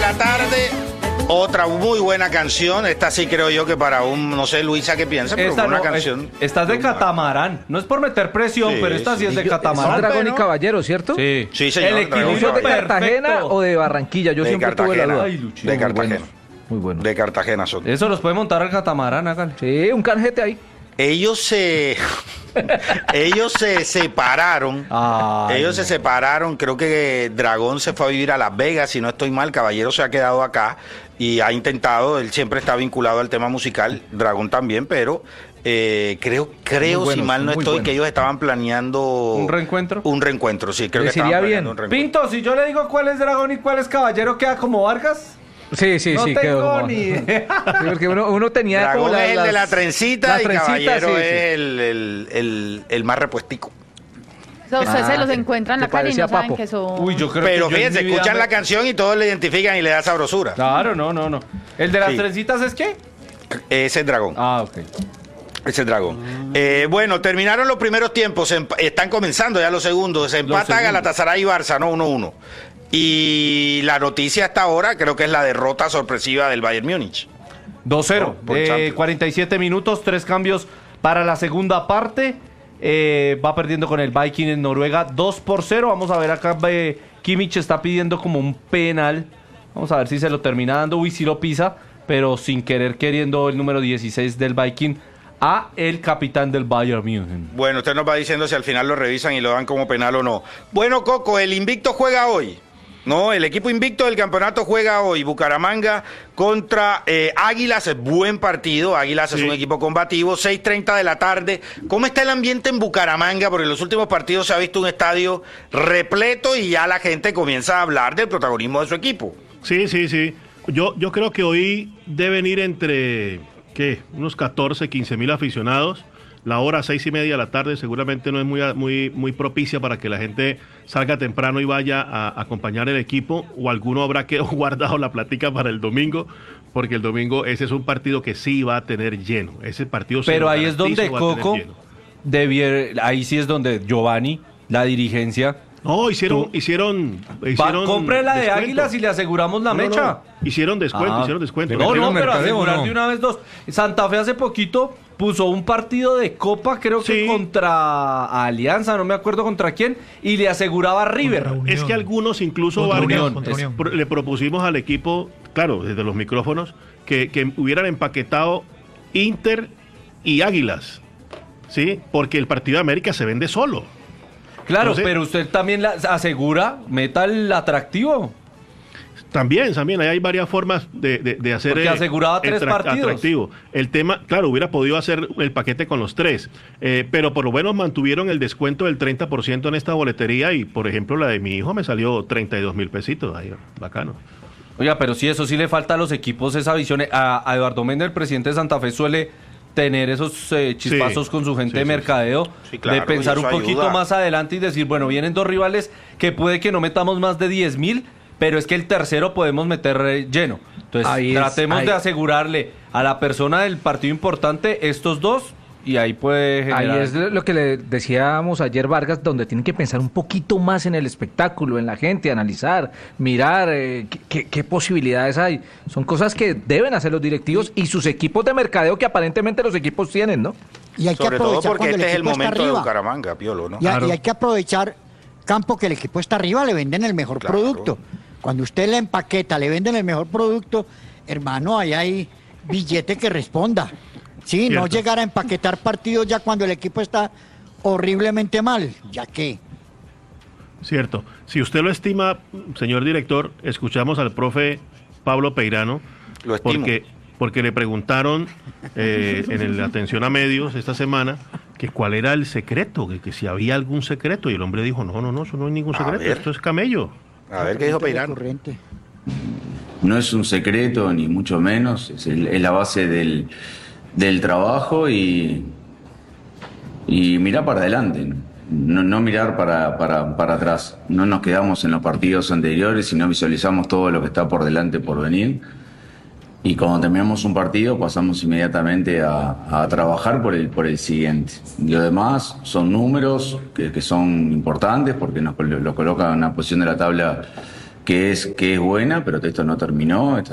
la tarde. Otra muy buena canción. Esta sí creo yo que para un, no sé, Luisa, ¿qué piensa? Pero Esta una no, canción. Esta es de Catamarán. No es por meter presión, Sí, pero esta sí es de Catamarán. Son Dragón y Caballero, ¿cierto? Sí, Sí, señor, El Dragón y equilibrio ¿De Caballero. Cartagena perfecto. o de Barranquilla? Yo De siempre tuve la Cartagena. duda. Ay, Luchito. De Muy Cartagena. buenos, muy bueno. De Cartagena son. Eso los puede montar al Catamarán, hágale. Sí, un canjete ahí. Ellos se separaron. Ay, Ellos se separaron. Creo que Dragón se fue a vivir a Las Vegas, si no estoy mal. Caballero se ha quedado acá y ha intentado. Él siempre está vinculado al tema musical. Dragón también, pero creo buenos, si mal no muy estoy, buenos. que ellos estaban planeando ¿Un reencuentro? Un reencuentro, sí, creo que Les iría estaban bien. planeando un reencuentro. Pinto, si yo le digo cuál es Dragón y cuál es Caballero, ¿queda como Vargas? Sí, sí, No sí. tengo quedó como- ni idea. Sí, porque uno tenía Dragón como es el de la las trencita y trencitas, Caballero sí, sí. es el más repuestico. O sea, ustedes se los encuentran en la te calle y no parecía saben Papo. que son... Uy, yo creo Pero que yo en fíjense, mi vida escuchan me- la canción y todos le identifican y le da sabrosura. Claro, no. ¿El de las Sí. trencitas es qué? Ese es Dragón. Ah, ok. Ese es Dragón. Bueno, terminaron los primeros tiempos. Están comenzando ya los segundos. Se empata segundos. Galatasaray y Barça, ¿no? 1-1. Y la noticia hasta ahora creo que es la derrota sorpresiva del Bayern Múnich. 2-0. No, por Champions. 47 minutos, 3 cambios para la segunda parte. Va perdiendo con el Viking en Noruega 2-0. Vamos a ver acá, Kimmich está pidiendo como un penal. Vamos a ver si se lo termina dando. Uy, sí lo pisa, pero sin querer queriendo el número 16 del Viking a el capitán del Bayern Múnich. Bueno, usted nos va diciendo si al final lo revisan y lo dan como penal o no. Bueno, Coco, el invicto juega hoy. No, el equipo invicto del campeonato juega hoy. Bucaramanga contra Águilas, es buen partido. Águilas es un equipo combativo. 6:30 de la tarde. ¿Cómo está el ambiente en Bucaramanga? Porque en los últimos partidos se ha visto un estadio repleto y ya la gente comienza a hablar del protagonismo de su equipo. Sí. Yo creo que hoy deben ir entre, unos 14, 15 mil aficionados. La hora 6:30 de la tarde seguramente no es muy propicia para que la gente salga temprano y vaya a acompañar el equipo, o alguno habrá quedado guardado la platica para el domingo, porque el domingo ese es un partido que sí va a tener lleno. Ese partido se Pero lo ahí es donde garantizo, va a tener Coco lleno. ahí sí es donde Giovanni, la dirigencia, No, hicieron compre la de descuento. Águilas y le aseguramos la No, mecha. no, hicieron descuento. No, metieron pero mercadeo, asegurar ¿no? de una vez dos. Santa Fe hace poquito puso un partido de Copa, creo que Sí. contra Alianza, no me acuerdo contra quién, y le aseguraba a River. Contra Es que algunos, incluso Contra Vargas, Unión, contra Unión. le propusimos al equipo, claro, desde los micrófonos, que hubieran empaquetado Inter y Águilas, ¿sí? Porque el partido de América se vende solo. Claro, Entonces- pero usted también la asegura, meta el atractivo. También, ahí hay varias formas de hacer Porque aseguraba 3 partidos. atractivo. El tema, claro, hubiera podido hacer el paquete con los 3, pero por lo menos mantuvieron el descuento del 30% en esta boletería y, por ejemplo, la de mi hijo me salió 32,000 pesitos. Ahí, bacano. Oiga, pero sí, eso sí le falta a los equipos esa visión. A Eduardo Méndez, el presidente de Santa Fe, suele tener esos chispazos Sí, con su gente sí, de sí. mercadeo, Sí, claro, de pensar y un eso poquito ayuda. más adelante y decir, bueno, vienen 2 rivales que puede que no metamos más de 10,000, pero es que el tercero podemos meter lleno. Entonces, Ahí es, tratemos ahí. de asegurarle a la persona del partido importante estos 2 y ahí puede generar... Ahí es lo que le decíamos ayer, Vargas, donde tienen que pensar un poquito más en el espectáculo, en la gente, analizar, mirar qué posibilidades hay. Son cosas que deben hacer los directivos y sus equipos de mercadeo que aparentemente los equipos tienen, ¿no? Y hay que Sobre todo aprovechar porque cuando este es el equipo está momento de arriba. Bucaramanga, Piolo, ¿no? Y hay que aprovechar campo que el equipo está arriba, le venden el mejor Claro. producto. Cuando usted le empaqueta, le venden el mejor producto, hermano, ahí hay billete que responda. Sí, no Cierto. llegar a empaquetar partidos ya cuando el equipo está horriblemente mal, ya que... Cierto. Si usted lo estima, señor director, escuchamos al profe Pablo Peirano, Lo estimo. porque le preguntaron en la atención a medios esta semana que cuál era el secreto, que si había algún secreto, y el hombre dijo, no, eso no hay ningún A secreto, ver. esto es camello. A ver qué dijo Peirano. Corriente. No es un secreto, ni mucho menos, es la base del trabajo y mirar para adelante, no mirar para atrás. No nos quedamos en los partidos anteriores, sino visualizamos todo lo que está por delante por venir. Y cuando terminamos un partido pasamos inmediatamente a trabajar por el siguiente. Y lo demás son números que son importantes porque lo colocan en una posición de la tabla es buena, pero esto no terminó, esto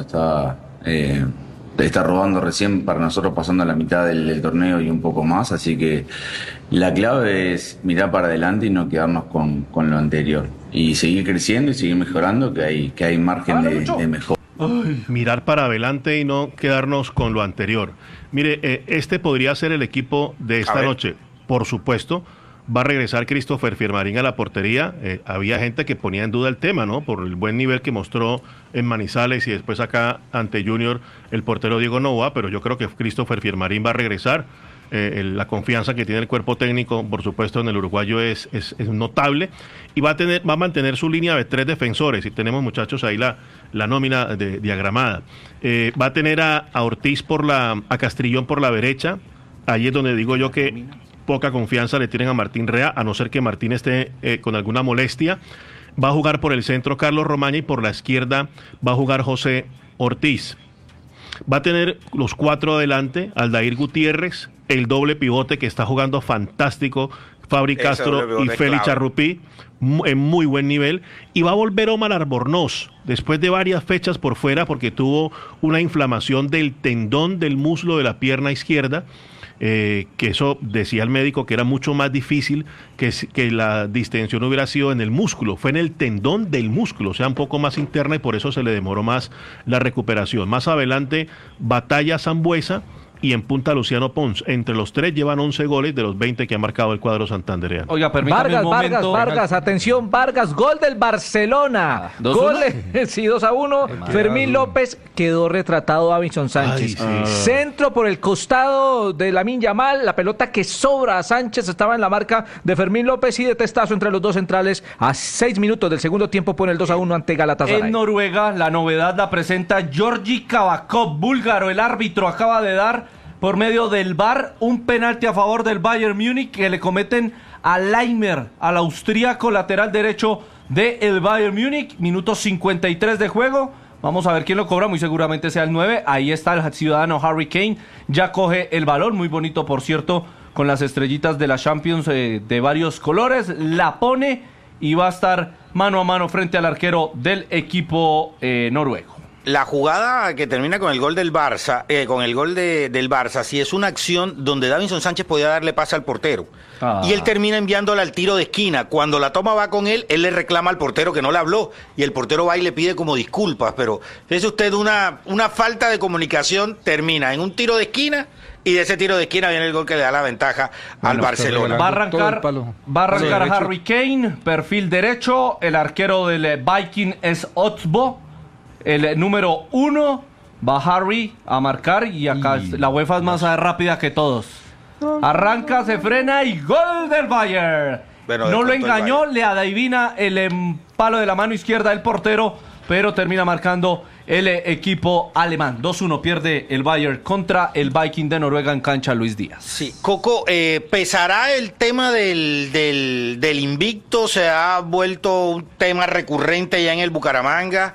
está rodando recién para nosotros, pasando a la mitad del torneo y un poco más, así que la clave es mirar para adelante y no quedarnos con lo anterior y seguir creciendo y seguir mejorando, que hay margen de mejora. Mirar para adelante y no quedarnos con lo anterior. Mire, este podría ser el equipo de esta noche, por supuesto. Va a regresar Christopher Fiermarín a la portería. Había gente que ponía en duda el tema, ¿no? Por el buen nivel que mostró en Manizales y después acá ante Junior el portero Diego Novoa, pero yo creo que Christopher Fiermarín va a regresar. La confianza que tiene el cuerpo técnico, por supuesto, en el uruguayo es notable, y va a mantener su línea de 3 defensores, y tenemos, muchachos, ahí la nómina diagramada. Va a tener a Ortiz a Castrillón por la derecha. Ahí es donde digo yo que poca confianza le tienen a Martín Rea, a no ser que Martín esté con alguna molestia. Va a jugar por el centro Carlos Romaña y por la izquierda va a jugar José Ortiz. Va a tener los 4 adelante, Aldair Gutiérrez, el doble pivote que está jugando fantástico, Fabri Castro y Félix Charrupí, en muy buen nivel. Y va a volver Omar Albornoz, después de varias fechas por fuera, porque tuvo una inflamación del tendón del muslo de la pierna izquierda. Que eso decía el médico que era mucho más difícil que la distensión hubiera sido en el músculo, fue en el tendón del músculo, o sea, un poco más interna, y por eso se le demoró más la recuperación. Más adelante, Batalla Sambuesa y en punta Luciano Pons. Entre los 3 llevan 11 goles de los 20 que ha marcado el cuadro santandereano. Oiga, permítame un momento. Vargas, atención, Vargas, gol del Barcelona. Gol, sí, 2-1. Fermín López, quedó retratado Davinson Sánchez. Ay, sí. Centro por el costado de Lamine Yamal, la pelota que sobra a Sánchez estaba en la marca de Fermín López, y de testazo entre los dos centrales a 6 minutos del segundo tiempo pone el 2-1 ante Galatasaray. En Noruega, la novedad la presenta Georgi Kavakov, búlgaro. El árbitro acaba de dar por medio del VAR un penalti a favor del Bayern Múnich que le cometen a Leimer, al austríaco lateral derecho del Bayern Múnich. Minuto 53 de juego. Vamos a ver quién lo cobra, muy seguramente sea el 9. Ahí está el ciudadano Harry Kane, ya coge el balón, muy bonito por cierto, con las estrellitas de la Champions de varios colores. La pone y va a estar mano a mano frente al arquero del equipo noruego. La jugada que termina con el gol del Barça, del Barça, sí es una acción donde Davinson Sánchez podía darle pase al portero. Y él termina enviándola al tiro de esquina. Cuando la toma va con él le reclama al portero que no le habló. Y el portero va y le pide como disculpas. Pero fíjese usted, una falta de comunicación termina en un tiro de esquina. Y de ese tiro de esquina viene el gol que le da la ventaja al Barcelona. Va a arrancar Harry Kane, perfil derecho. El arquero del Viking es Otsbo. El número 1 va Harry a marcar, y acá la UEFA es más rápida que todos. Arranca, se frena y gol del Bayern. Bueno, no lo engañó, le adivina el palo de la mano izquierda del portero, pero termina marcando el equipo alemán. 2-1 pierde el Bayern contra el Viking de Noruega en cancha Luis Díaz. Sí, Coco, ¿pesará el tema del invicto? ¿Se ha vuelto un tema recurrente ya en el Bucaramanga?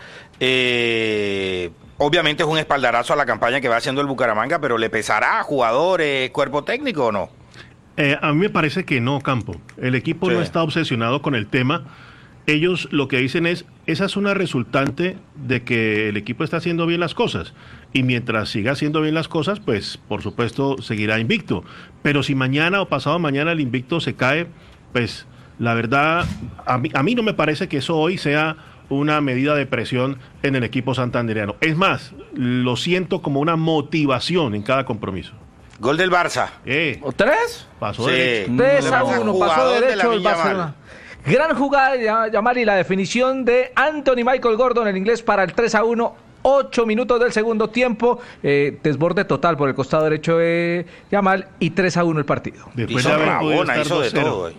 Obviamente es un espaldarazo a la campaña que va haciendo el Bucaramanga, pero ¿le pesará a jugadores, cuerpo técnico o no? A mí me parece que no, Campo. El equipo no está obsesionado con el tema. Ellos lo que dicen esa es una resultante de que el equipo está haciendo bien las cosas. Y mientras siga haciendo bien las cosas, pues por supuesto seguirá invicto. Pero si mañana o pasado mañana el invicto se cae, pues la verdad, a mí no me parece que eso hoy sea una medida de presión en el equipo santandereano. Es más, lo siento como una motivación en cada compromiso. Gol del Barça. ¿3? Pasó derecho. 3-1, pasó derecho el Barcelona. Gran jugada, Yamal, y la definición de Anthony Michael Gordon, el inglés, para el 3-1. 8 minutos del segundo tiempo, desborde total por el costado derecho de Yamal, y 3-1 el partido. Después de haber podido estar 2-0.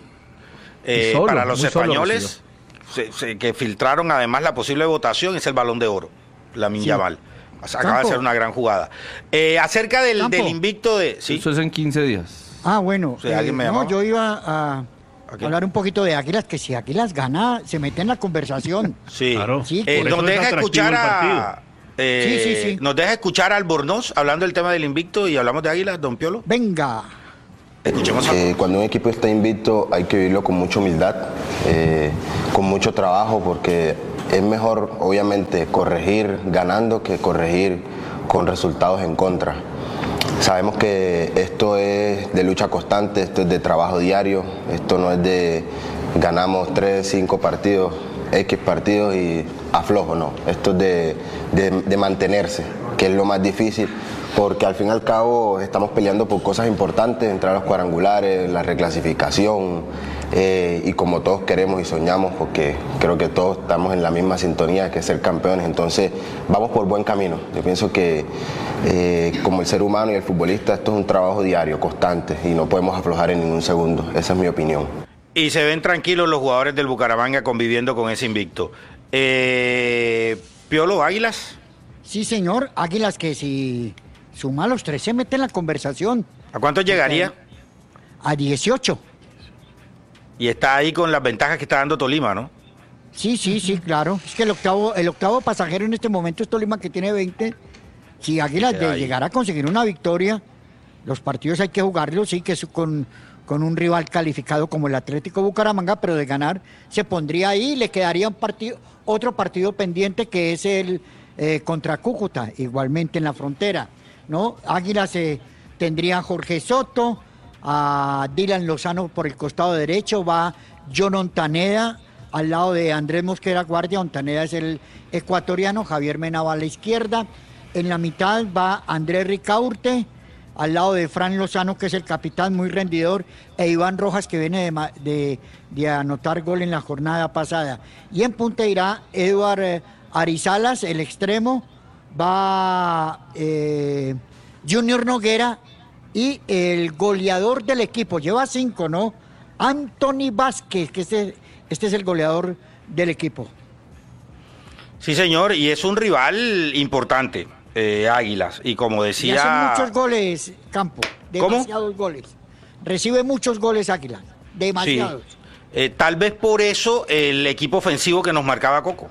Para los españoles, que filtraron además la posible votación, es el Balón de Oro, Lamine Yamal. Acaba de ser una gran jugada. Acerca del invicto de... ¿sí? Eso es en 15 días. Bueno, yo iba a hablar un poquito de Águilas, que si Águilas gana, se mete en la conversación. Sí, claro. Sí, nos deja escuchar nos deja escuchar a Albornoz hablando del tema del invicto, y hablamos de Águilas, don Piolo. Venga. Escuchemos cuando un equipo está invicto hay que vivirlo con mucha humildad, con mucho trabajo, porque es mejor obviamente corregir ganando que corregir con resultados en contra. Sabemos que esto es de lucha constante, esto es de trabajo diario, esto no es de ganamos 3, 5 partidos, X partidos y aflojo, no. Esto es de mantenerse, que es lo más difícil, porque al fin y al cabo estamos peleando por cosas importantes, entrar a los cuadrangulares, la reclasificación, y como todos queremos y soñamos, porque creo que todos estamos en la misma sintonía, que es ser campeones, entonces vamos por buen camino. Yo pienso que como el ser humano y el futbolista, esto es un trabajo diario, constante, y no podemos aflojar en ningún segundo. Esa es mi opinión. Y se ven tranquilos los jugadores del Bucaramanga conviviendo con ese invicto. Piolo, ¿Águilas? Sí, señor. Águilas que si suma los 3 se mete en la conversación. ¿A cuánto llegaría? A 18. Y está ahí con las ventajas que está dando Tolima, ¿no? Sí, claro. Es que el octavo pasajero en este momento es Tolima, que tiene 20. Si Águilas de llegar a conseguir una victoria, los partidos hay que jugarlos, sí, que es con un rival calificado como el Atlético Bucaramanga, pero de ganar se pondría ahí, le quedaría otro partido pendiente, que es el contra Cúcuta, igualmente en la frontera, ¿no? Águilas tendría a Jorge Soto, a Dylan Lozano por el costado derecho, va John Ontaneda al lado de Andrés Mosquera Guardia. Ontaneda es el ecuatoriano, Javier Mena va a la izquierda, en la mitad va Andrés Ricaurte, al lado de Fran Lozano, que es el capitán, muy rendidor, e Iván Rojas, que viene de anotar gol en la jornada pasada. Y en punta irá Eduard Arizalas, el extremo, va Junior Noguera, y el goleador del equipo, lleva 5, ¿no? Anthony Vázquez, que este es el goleador del equipo. Sí, señor, y es un rival importante, Águilas, y como decía... Y hace muchos goles, Campo, demasiados ¿Cómo? goles. Recibe muchos goles Águilas, demasiados. Sí. Tal vez por eso el equipo ofensivo que nos marcaba Coco.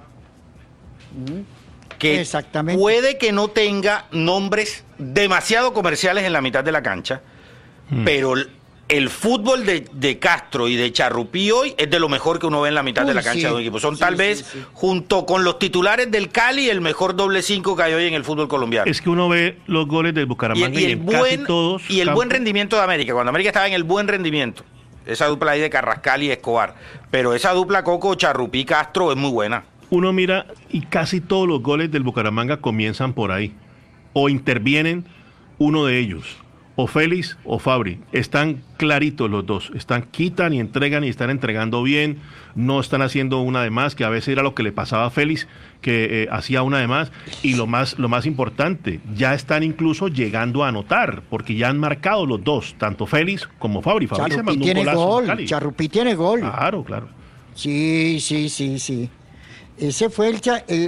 Que exactamente. Puede que no tenga nombres demasiado comerciales en la mitad de la cancha, pero el fútbol de Castro y de Charrupí hoy es de lo mejor que uno ve en la mitad de la cancha de un equipo. Son tal vez, junto con los titulares del Cali, el mejor doble 5 que hay hoy en el fútbol colombiano. Es que uno ve los goles del Bucaramanga y en casi todos y el buen rendimiento de América, cuando América estaba en el buen rendimiento, esa dupla ahí de Carrascal y Escobar, pero esa dupla Coco, Charrupí, Castro es muy buena. Uno mira y casi todos los goles del Bucaramanga comienzan por ahí, o intervienen uno de ellos, o Félix o Fabri. Están claritos los dos, quitan y entregan y están entregando bien, no están haciendo una de más, que a veces era lo que le pasaba a Félix, que hacía una de más, y lo más importante, ya están incluso llegando a anotar, porque ya han marcado los dos, tanto Félix como Fabri. Fabri se mandó un golazo. Charrupí tiene gol. Claro. Sí. Ese fue el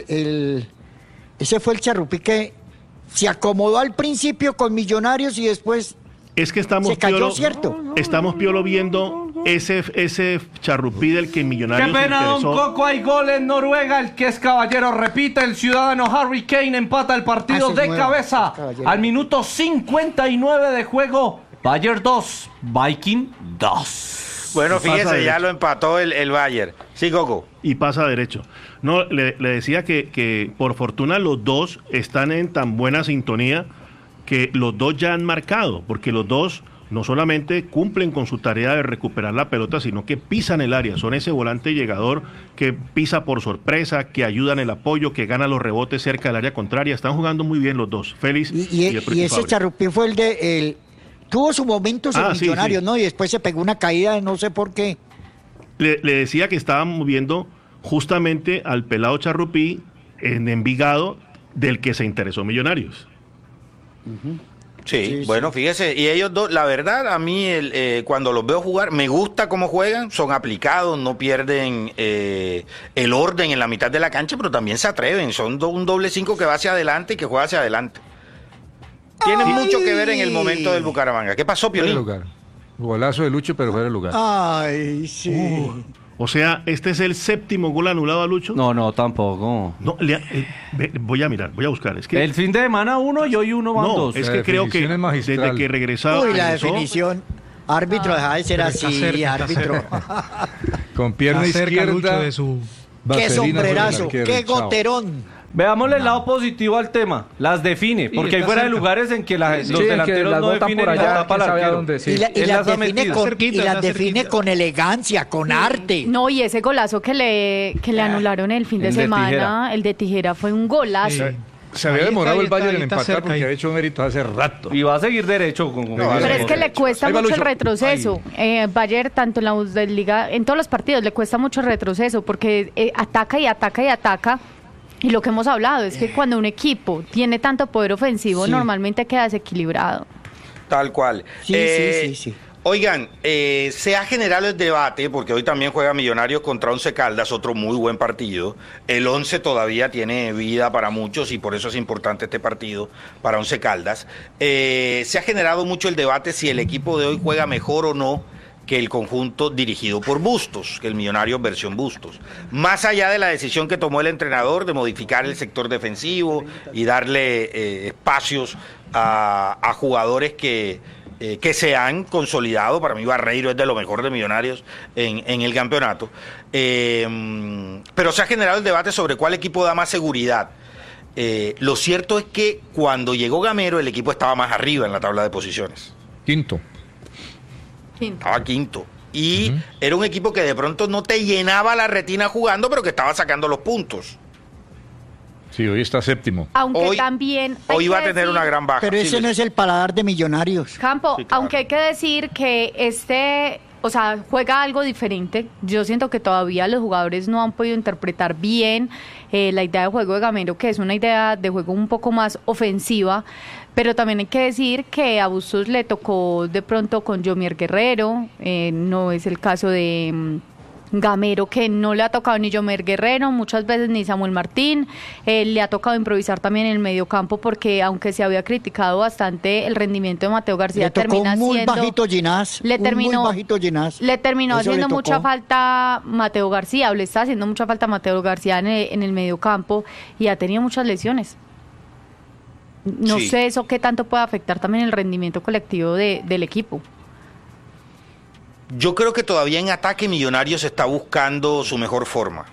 Charrupí que se acomodó al principio con Millonarios y después es que se cayó, ¿cierto? Estamos, Piolo, viendo ese Charrupí del que Millonarios Qué pena, don Coco, hay gol en Noruega, el que es caballero repite, el ciudadano Harry Kane empata el partido de cabeza al minuto 59 de juego. Bayern 2, Viking 2. Bueno, fíjese, ya lo empató el Bayern. Sí, Coco. Y pasa derecho. No, le decía que por fortuna los dos están en tan buena sintonía que los dos ya han marcado, porque los dos no solamente cumplen con su tarea de recuperar la pelota, sino que pisan el área. Son ese volante llegador que pisa por sorpresa, que ayuda en el apoyo, que gana los rebotes cerca del área contraria. Están jugando muy bien los dos, Félix y el y ese Charrupí fue tuvo sus momentos en Millonarios, sí. ¿No? Y después se pegó una caída, no sé por qué. Le decía que estábamos viendo justamente al pelado Charrupí en Envigado, del que se interesó Millonarios. Sí, bueno, fíjese, y ellos dos, la verdad, a mí cuando los veo jugar, me gusta cómo juegan, son aplicados, no pierden el orden en la mitad de la cancha, pero también se atreven, son un doble 5 que va hacia adelante y que juega hacia adelante. Tienen mucho que ver en el momento del Bucaramanga. ¿Qué pasó, Piolín? Fuera de lugar. Golazo de Lucho, pero fuera de lugar. Ay, sí. O sea, ¿este es el séptimo gol anulado a Lucho? No, tampoco. No, voy a mirar, voy a buscar. Es que, el fin de semana 1 y hoy 1 van 2. Es que creo que desde que regresaba... Uy, la definición. Árbitro, deja de ser así, árbitro. Con pierna izquierda. Lucho de su Qué Vaselina sombrerazo, sobre la qué izquierda, chao. goterón. Veámosle el lado positivo al tema. Las define. Sí, Porque hay está fuera de cerca. lugares en que los Sí, en que delanteros las no botan definen por y allá, la tapa al quién sabe a arquero. dónde, sí. Y, Él las ha metido. y las define con elegancia, con arte. No, y ese golazo que le anularon el fin de El de semana, Tijera. el de Tijera, fue un golazo. Se había Ahí demorado el está, Bayern ahí en está empatar cerca, porque ahí. había hecho méritos hace rato. Y va a seguir derecho. Pero es que le cuesta Ahí va mucho el Lucho. retroceso. Bayern, tanto en la Bundesliga, en todos los partidos, le cuesta mucho el retroceso porque ataca y ataca y ataca. Y lo que hemos hablado es que cuando un equipo tiene tanto poder ofensivo, Sí. normalmente queda desequilibrado. Tal cual. Sí. Oigan, se ha generado el debate, porque hoy también juega Millonarios contra Once Caldas, otro muy buen partido. El 11 todavía tiene vida para muchos y por eso es importante este partido para Once Caldas. Se ha generado mucho el debate si el equipo de hoy juega mejor o no que el conjunto dirigido por Bustos, que el Millonarios versión Bustos. Más allá de la decisión que tomó el entrenador de modificar el sector defensivo y darle espacios a jugadores que se han consolidado. Para mí Barreiro es de lo mejor de Millonarios en el campeonato. Pero se ha generado el debate sobre cuál equipo da más seguridad. Lo cierto es que cuando llegó Gamero el equipo estaba más arriba en la tabla de posiciones. Quinto. Estaba quinto. Y era un equipo que de pronto no te llenaba la retina jugando, pero que estaba sacando los puntos. Sí, hoy está séptimo. Aunque Hoy- también hay Hoy va a que tener decir- una gran baja. Pero Sí, ese no es el paladar de Millonarios. Campo, Sí, claro. aunque hay que decir que o sea, juega algo diferente. Yo siento que todavía los jugadores no han podido interpretar bien la idea de juego de Gamero, que es una idea de juego un poco más ofensiva. Pero también hay que decir que a Bustos le tocó de pronto con Yomier Guerrero, no es el caso de Gamero, que no le ha tocado ni Yomier Guerrero, muchas veces ni Samuel Martín. Le ha tocado improvisar también en el mediocampo, porque aunque se había criticado bastante el rendimiento de Mateo García, Le tocó termina muy siendo... bajito Ginás. Le terminó, muy bajito Ginás. le terminó Eso le haciendo tocó. mucha falta Mateo García, o le está haciendo mucha falta Mateo García en el mediocampo, y ha tenido muchas lesiones. No Sí. sé eso qué tanto puede afectar también el rendimiento colectivo del equipo. Yo creo que todavía en ataque Millonarios está buscando su mejor forma.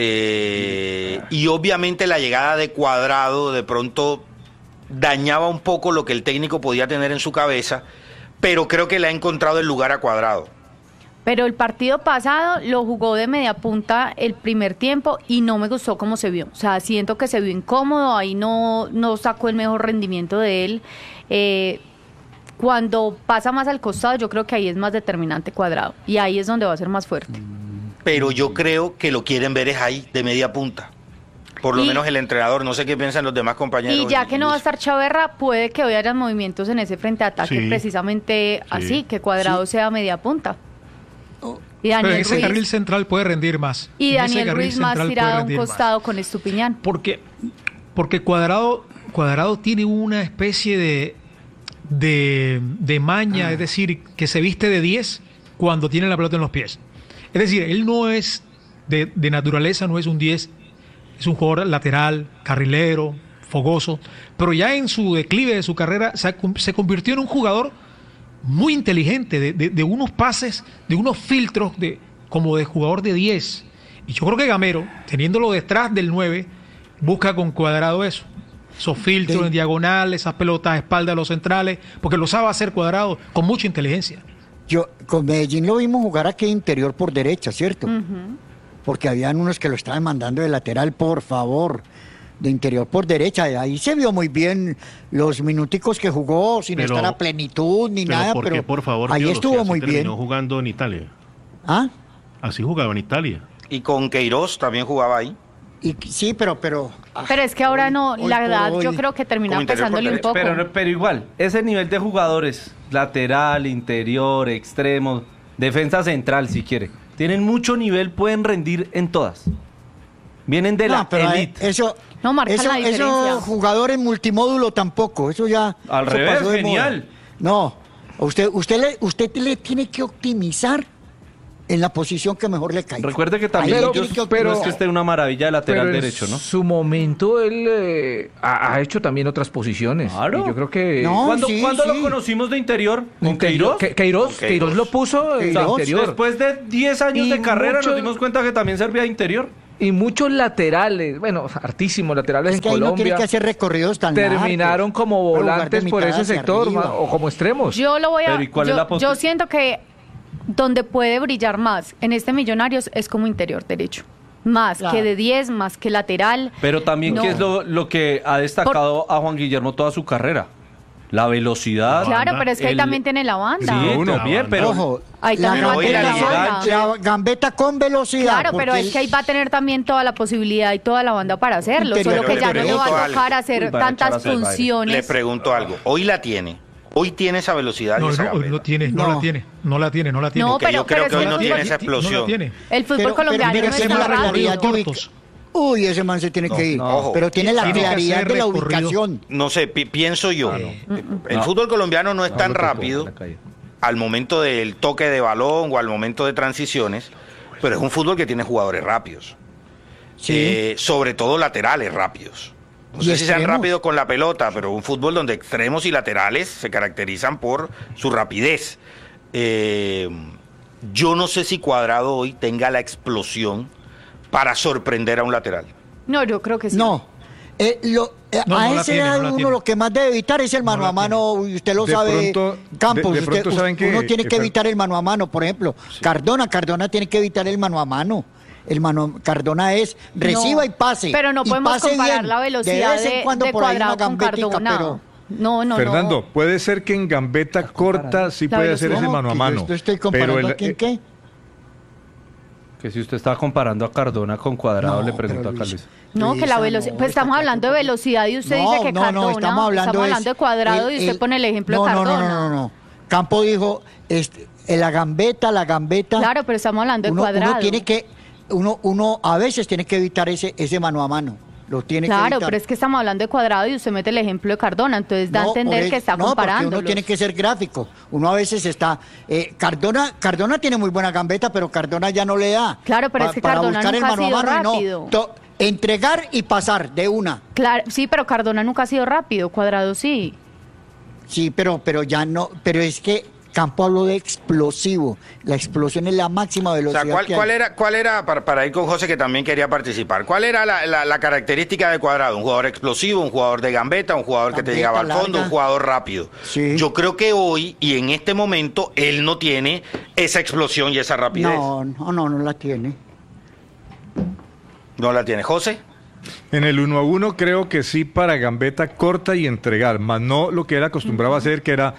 Y obviamente la llegada de Cuadrado de pronto dañaba un poco lo que el técnico podía tener en su cabeza, pero creo que le ha encontrado el lugar a Cuadrado. Pero el partido pasado lo jugó de media punta el primer tiempo y no me gustó cómo se vio. O sea, siento que se vio incómodo, ahí no sacó el mejor rendimiento de él. Cuando pasa más al costado, yo creo que ahí es más determinante Cuadrado. Y ahí es donde va a ser más fuerte. Pero yo creo que lo quieren ver es ahí, de media punta. Por lo Y- menos el entrenador, no sé qué piensan los demás compañeros. Y ya que no va a estar Chaverra, puede que hoy haya movimientos en ese frente de ataque, Sí. precisamente así, que Cuadrado sea media punta. Y Pero en Daniel ese carril Ruiz, central puede rendir más. y En ese Daniel carril Ruiz más central puede tirado a un rendir más. costado con Estupiñán. Porque Cuadrado tiene una especie de maña, es decir, que se viste de 10 cuando tiene la pelota en los pies. Es decir, él no es de naturaleza, no es un 10, es un jugador lateral, carrilero, fogoso, pero ya en su declive de su carrera se convirtió en un jugador muy inteligente, de unos pases, de unos filtros como de jugador de 10. Y yo creo que Gamero, teniéndolo detrás del 9, busca con Cuadrado eso. Esos filtros en diagonal, esas pelotas a espalda de los centrales, porque lo sabe hacer Cuadrado con mucha inteligencia. Yo con Medellín lo vimos jugar aquí interior por derecha, ¿cierto? Porque habían unos que lo estaban mandando de lateral, por favor, de interior por derecha. Y ahí se vio muy bien los minuticos que jugó, sin Pero- estar a plenitud ni Pero nada, ¿por qué, pero por favor, ahí Piolo, si estuvo así muy terminó bien. jugando en Italia? ¿Ah? Así jugaba en Italia. Y con Queiroz también jugaba ahí. Sí, pero Pero es que ahora no, hoy la por verdad, hoy. yo creo que termina Como interior pesándole un por poco. Pero igual, ese nivel de jugadores, lateral, interior, extremo, defensa central, si quiere, tienen mucho nivel, pueden rendir en todas. Vienen de la pero elite. eso, No marca eso, la diferencia. esos jugadores multimódulo tampoco, eso ya. Al eso revés, pasó de moda. genial. No, usted le tiene que optimizar en la posición que mejor le caiga. Recuerde que también Ahí le ellos, tiene que no es que optimizar. esté una maravilla de lateral Pero en derecho, ¿no? su momento él ha hecho también otras posiciones. Claro. Y yo creo que... No, ¿Cuándo, sí, cuándo sí. lo conocimos de interior? ¿Con Queiroz? Queiroz lo puso en Queiroz, interior. Después de 10 años Y de carrera muchos- nos dimos cuenta que también servía de interior. Y muchos laterales, bueno, hartísimos laterales Es en que ahí no tiene Colombia, que hacer recorridos tan terminaron largos. como Puede jugar de volantes por mitad ese hacia sector arriba. o como extremos. Yo lo voy a. Pero, ¿y cuál es la yo siento que donde puede brillar más en este Millonarios es como interior derecho. Más Claro. que de 10, más que lateral. Pero también, No. ¿qué es lo que ha destacado a Juan Guillermo toda su carrera? La velocidad. Claro, pero es que ahí el- también tiene la banda. Sí, uno. también, pero Ojo, Ahí la también va a tener la gambeta, banda. la gambeta con velocidad. Claro, pero porque es que ahí va a tener también toda la posibilidad y toda la banda para hacerlo. Interior. Solo que Pero ya le no le va pregunto a tocar algo. hacer Uy, van a echar a tantas hacer el baile. funciones. Le pregunto algo. Hoy la tiene. Hoy tiene esa velocidad y No, esa no, gambeta. no tiene, no No. la tiene, no la tiene, no la tiene. No, Porque yo creo pero que hoy es no que tiene el esa fútbol- No la explosión. tiene. El fútbol colombiano pero no es tiene tan la claridad rápido. de Cortos. Uy, ese man se tiene que ir. Ojo. Pero tiene la Tiene que claridad hacer de la recorrido. ubicación. No sé, pienso yo. El No. fútbol colombiano no es tan lo tocó, rápido la calle. al momento del toque de balón o al momento de transiciones, pero es un fútbol que tiene jugadores rápidos. Sí. Sobre todo laterales rápidos. No Y sé si sean extremos. rápidos con la pelota, pero un fútbol donde extremos y laterales se caracterizan por su rapidez. Yo no sé si Cuadrado hoy tenga la explosión para sorprender a un lateral. No, yo creo que sí. No. No, A no la esa tiene, edad no la uno tiene. lo que más debe evitar es el mano la a mano, y usted lo De sabe, pronto- Campos. de pronto saben que- uno tiene que que- evitar el mano a mano, por ejemplo. Cardona tiene que evitar el mano a mano. Cardona es reciba No, y pase. Pero no y podemos pase comparar bien. la velocidad vez en de cuando por ahí una Cuadrado con gambetica, Cardona. pero- No. Fernando, puede ser que en gambeta corta sí La puede hacer ese velocidad. mano a que mano. Yo estoy comparando pero a quién qué. Que si usted está comparando a Cardona con Cuadrado, No, le pregunto a pero Carlos. No, que la Luisa, velocidad. no, Pues está estamos hablando de tampoco. velocidad y usted No, dice que no, Cardona. estamos hablando de Cuadrado y usted pone el ejemplo de Cardona. No. Campo dijo, la gambeta. Claro, pero estamos hablando de uno Cuadrado. tiene que, uno a veces tiene que evitar ese mano a mano. Lo tiene que Claro, evitar. pero es que estamos hablando de Cuadrado y usted mete el ejemplo de Cardona, entonces da a No, entender por que está no, porque comparando. uno tiene que ser gráfico. Uno a veces está... Cardona tiene muy buena gambeta, pero Cardona ya no le da. Claro, pero es que Cardona buscar el nunca ha mano a sido mano y no. rápido. Entregar y pasar de una. Claro, sí, pero Cardona nunca ha sido rápido, Cuadrado sí. Sí, pero ya no... Pero es que Campo habló de explosivo. La explosión es la máxima O velocidad sea, que hay. ¿cuál era para ir con José, que también quería participar? ¿Cuál era la característica de Cuadrado? ¿Un jugador explosivo, un jugador de gambeta, un jugador que te Gambeta llegaba al fondo, larga. un jugador rápido? Sí. Yo creo que hoy y en este momento él no tiene esa explosión y esa rapidez. No la tiene. ¿No la tiene José? En el 1-1 creo que sí para gambeta corta y entregar, más no lo que él acostumbraba a hacer, que era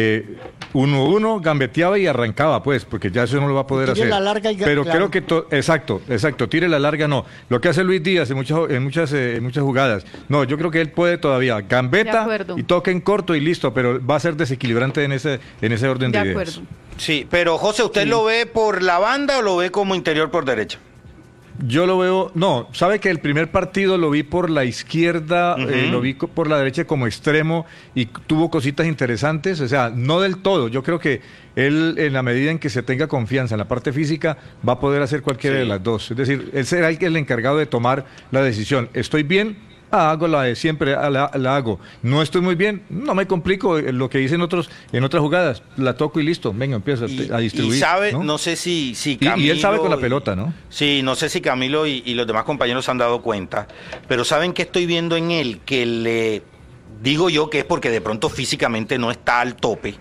1-1, gambeteaba y arrancaba, pues, porque ya eso no lo va a poder Tire hacer. la larga y Pero claro. creo que exacto, tire la larga no. Lo que hace Luis Díaz en muchas jugadas. No, yo creo que él puede todavía De gambeta acuerdo. y toque en corto y listo, pero va a ser desequilibrante en ese orden de De ideas. acuerdo. Sí, pero José, ¿usted lo ve por la banda o lo ve como interior por derecha? Yo lo veo, no, sabe que el primer partido lo vi por la izquierda, lo vi por la derecha como extremo y tuvo cositas interesantes, o sea, no del todo, yo creo que él en la medida en que se tenga confianza en la parte física va a poder hacer cualquiera de las dos, es decir, él será el encargado de tomar la decisión, estoy bien, hago la de siempre, la hago. No estoy muy bien, no me complico, lo que dicen otros en otras jugadas, la toco y listo, venga, empiezo a distribuir. Y sabe, ¿no? no sé si Y Camilo... él sabe con la pelota, ¿no? Sí, no sé si Camilo y los demás compañeros se han dado cuenta, pero ¿saben qué estoy viendo en él? Que le digo yo que es porque de pronto físicamente no está al tope,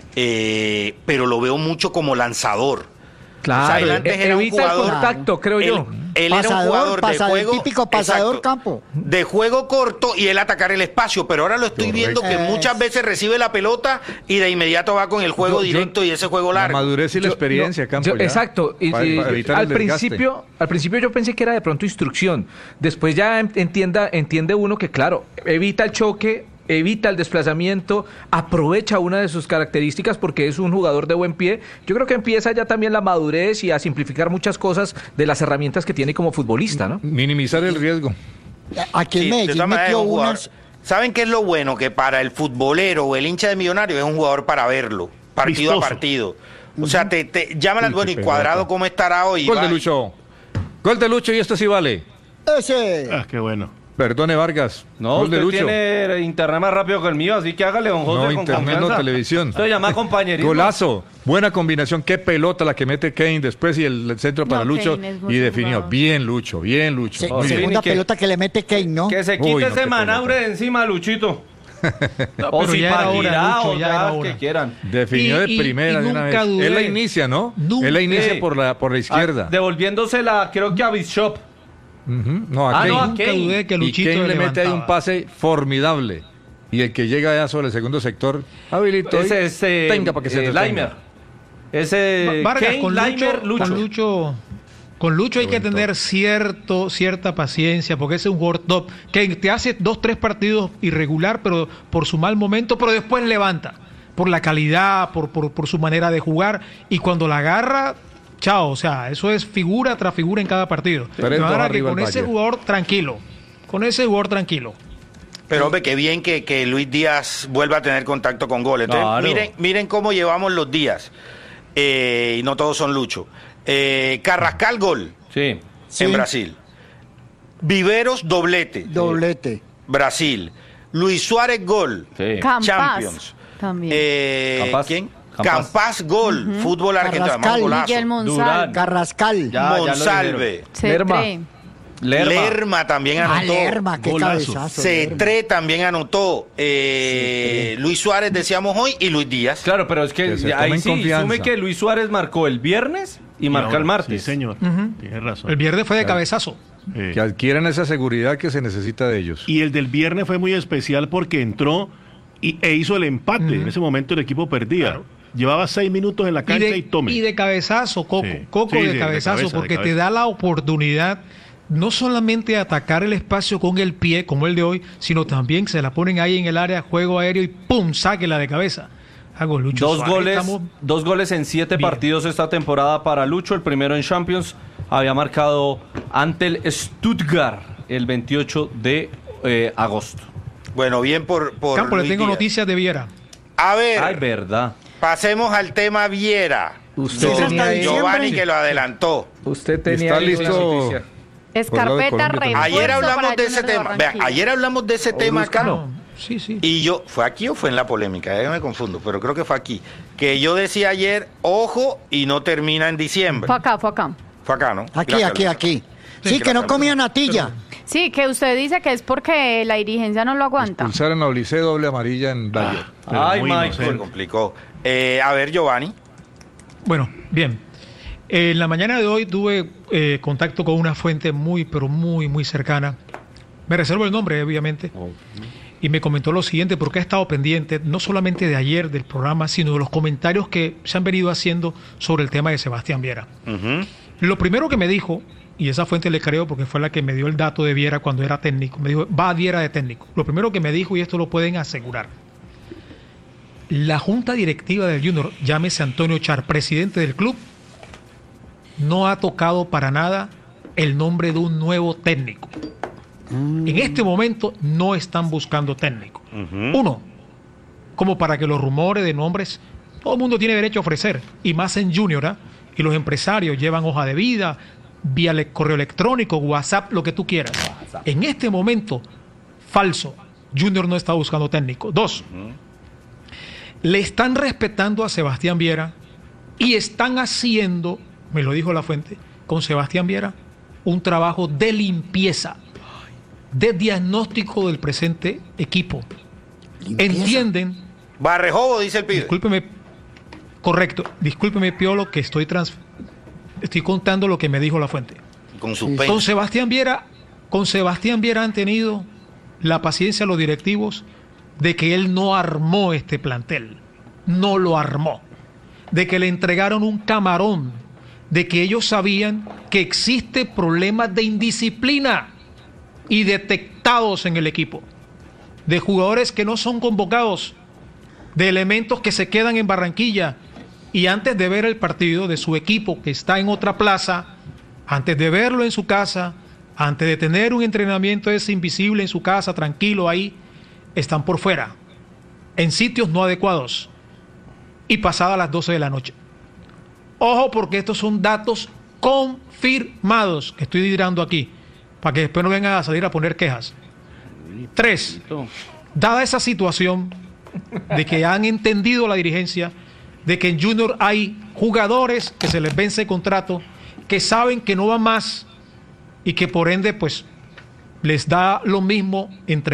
pero lo veo mucho como lanzador. Claro, O sea, él antes era un evita el jugador- contacto, creo yo. Él era un jugador de juego, típico pasador, exacto, Campo. de juego corto y él atacar el espacio, pero ahora lo estoy viendo que muchas veces recibe la pelota y de inmediato va con el juego directo y ese juego La largo. madurez y la experiencia, Campo. ya. Exacto. Y, Para evitar al el desgaste. principio yo pensé que era de pronto instrucción. Después ya entiende uno que, claro, evita el choque, evita el desplazamiento, aprovecha una de sus características porque es un jugador de buen pie. Yo creo que empieza ya también la madurez y a simplificar muchas cosas de las herramientas que tiene como futbolista, ¿no? Minimizar el riesgo. Aquí en Sí, de Medellín todas maneras, metió es un jugador. unas... ¿Saben qué es lo bueno? Que para el futbolero o el hincha de Millonarios es un jugador para verlo, partido Vistoso. a partido. O sea, te llaman al Uy, bueno qué y pelota. Cuadrado cómo estará hoy. Gol Va- de Lucho. Gol de Lucho y esto sí vale. Ese. Ah, qué bueno. Perdone, Vargas. No, Gol de usted Lucho. tiene internet más rápido que el mío, así que hágale, don José, No, con internet, confianza. no, televisión. Esto se llama compañerismo. Golazo. Buena combinación. Qué pelota la que mete Kane después y el centro para No, Lucho. Kane es muy Y definió. jugador. Bien, Lucho. Bien, Lucho. Se- Muy bien. segunda que- pelota que le mete Kane, ¿no? Que se quite Uy, no, ese qué manaure pelota. de encima, Luchito. No, O pero si ya era para hora, girar, Lucho, o ya era ya hora. que quieran. Definió Y- de y- primera y de una nunca vez. dudé. Él la inicia, ¿no? Nunca. Él la inicia Sí. por la izquierda. Devolviéndosela, creo que a Bishop. Ujú. No, a Ah, Kane. no, a Nunca Kane. dudé que Y Luchito Kane le mete ahí un levantaba. pase formidable. Y el que llega ya sobre el segundo sector, habilitó. y Ese es tenga para que se entretenga. Laimer. Ese Vargas, Kane, con Laimer, Lucho, con Lucho hay que tener cierta paciencia, porque ese es un jugador top, que te hace 2-3 partidos irregular, pero por su mal momento, pero después levanta, por la calidad, por su manera de jugar, y cuando la agarra, chao, o sea, eso es figura tras figura en cada partido. Pero De es dos manera que arriba con el ese Valle. jugador tranquilo, Pero hombre, qué bien que Luis Díaz vuelva a tener contacto con gol. Entonces, Claro. miren cómo llevamos los días. Y no todos son Lucho. Carrascal, gol Sí. Sí. en Brasil. Viveros, doblete. Doblete. Brasil. Luis Suárez, gol. Sí. Campas. Champions. También. Campas. ¿Quién? Campas. Campas, gol. Fútbol argentino. Carrascal. además, golazo. Miguel Monsalve. Durán. Carrascal. Ya lo Monsalve. Lerma. C3. Lerma también Ah, anotó. Lerma, qué Golazo. cabezazo. Lerma. C3 también anotó. Luis Suárez decíamos hoy y Luis Díaz. Claro, pero es Que que, se ahí tomen sí, confianza. sume que Luis Suárez marcó el viernes y marcó ahora, el martes. Sí, señor. Tienes razón. El viernes fue de cabezazo. Que adquieran esa seguridad que se necesita de ellos. Y el del viernes fue muy especial porque entró e hizo el empate. En ese momento el equipo perdía. Llevaba 6 minutos en la cancha y, tome. Y de cabezazo, Coco. Sí. Coco Sí, de sí, cabezazo, de cabeza, porque de cabeza. te da la oportunidad no solamente de atacar el espacio con el pie, como el de hoy, sino también se la ponen ahí en el área, juego aéreo y ¡pum! Sáquela de cabeza. Hago Lucho Dos Suárez, goles, estamos- dos goles en 7 bien. partidos esta temporada para Lucho. El primero en Champions había marcado ante el Stuttgart el 28 de agosto. Bueno, bien por Campo, le Luis tengo Díaz. noticias de Viera. A ver, Ay, verdad. pasemos al tema Viera. Usted Don tenía ahí- Giovanni que lo adelantó. Usted tenía Está ahí una listo. noticia. Por Escarpeta el lado de Colombia refuerzo Ayer para hablamos de ese Junior tema. Vean, Barranquilla. ayer hablamos de ese tema acá. No, sí, sí. Y yo, ¿fue aquí o fue en la polémica? Ya me confundo, pero creo que fue aquí. Que yo decía ayer, ojo, y no termina en diciembre. Fue acá, fue acá. Fue acá, ¿no? Aquí, Gracias, aquí, Luisa. aquí. Sí, Sí, que no gracias, comía natilla. Sí, que usted dice que es porque la dirigencia no lo aguanta. Expulsaron a Ulises doble amarilla en Bayer. Pero Ay, muy Michael. Se inocente. complicó. A ver, Giovanni. Bueno, bien. En la mañana de hoy tuve contacto con una fuente muy, pero muy, muy cercana. Me reservo el nombre, obviamente. Y me comentó lo siguiente, porque ha estado pendiente no solamente de ayer del programa, sino de los comentarios que se han venido haciendo sobre el tema de Sebastián Viera. Ujú. Lo primero que me dijo, y esa fuente le creo porque fue la que me dio el dato de Viera cuando era técnico, me dijo, va Viera de técnico. Lo primero que me dijo, y esto lo pueden asegurar, la junta directiva del Junior, llámese Antonio Char, presidente del club, no ha tocado para nada el nombre de un nuevo técnico. En este momento no están buscando técnico. Uno, como para que los rumores de nombres, todo el mundo tiene derecho a ofrecer, y más en Junior, ¿ah? Y los empresarios llevan hoja de vida, vía correo electrónico, WhatsApp, lo que tú quieras. En este momento, falso, Junior no está buscando técnico. Dos, le están respetando a Sebastián Viera y están haciendo, me lo dijo la fuente, con Sebastián Viera, un trabajo de limpieza, de diagnóstico del presente equipo. Limpieza. Entienden, Barrejobo, dice el pibe. discúlpeme, correcto, discúlpeme, Piolo, que estoy contando lo que me dijo la fuente. Con suspenso. Con Sebastián Viera han tenido la paciencia los directivos de que él no armó este plantel, no lo armó, de que le entregaron un camarón, de que ellos sabían que existe problemas de indisciplina y detectados en el equipo, de jugadores que no son convocados, de elementos que se quedan en Barranquilla y antes de ver el partido de su equipo que está en otra plaza, antes de verlo en su casa, antes de tener un entrenamiento ese invisible en su casa, tranquilo ahí, están por fuera, en sitios no adecuados y pasadas las 12 de la noche. Ojo, porque estos son datos confirmados que estoy dirando aquí. para que después no vengan a salir a poner quejas. 3, dada esa situación de que han entendido la dirigencia, de que en Junior hay jugadores que se les vence el contrato, que saben que no van más y que por ende pues les da lo mismo entre